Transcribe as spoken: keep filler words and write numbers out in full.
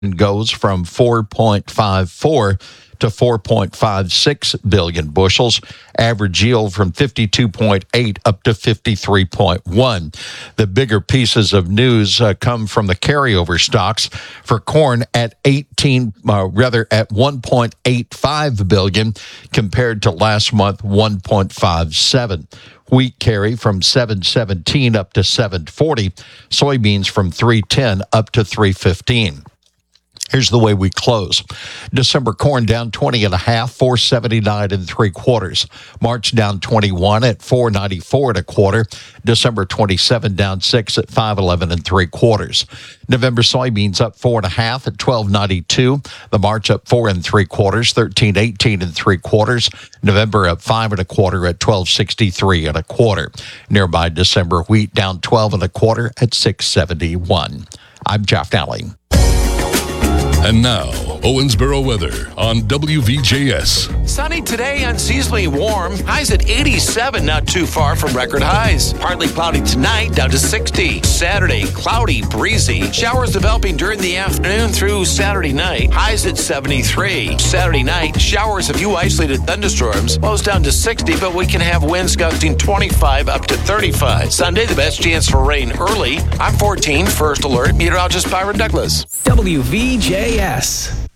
goes from four point five four to four point five six billion bushels. Average yield from fifty-two point eight up to fifty-three point one. The bigger pieces of news uh, come from the carryover stocks for corn at eighteen, uh, rather at one point eight five billion compared to last month one point five seven. Wheat carry from seven seventeen up to seven forty. Soybeans from three ten up to three fifteen. Here's the way we close. December corn down twenty and a half, four seventy-nine and three quarters. March down twenty-one at four ninety-four and a quarter. December twenty-seven down six at five eleven and three quarters. November soybeans up four and a half at twelve ninety-two. The March up four and three quarters, thirteen eighteen and three quarters. November up five and a quarter at twelve sixty-three and a quarter. Nearby December wheat down twelve and a quarter at six seventy-one. I'm Jeff Dowling. And now, Owensboro weather on W V J S. Sunny today, unseasonably warm. Highs at eighty-seven, not too far from record highs. Partly cloudy tonight, down to sixty. Saturday, cloudy, breezy. Showers developing during the afternoon through Saturday night. Highs at seventy-three. Saturday night, showers, a few isolated thunderstorms. Lows down to sixty, but we can have winds gusting twenty-five up to thirty-five. Sunday, the best chance for rain early. I'm fourteen, First Alert, meteorologist Byron Douglas. W V J S.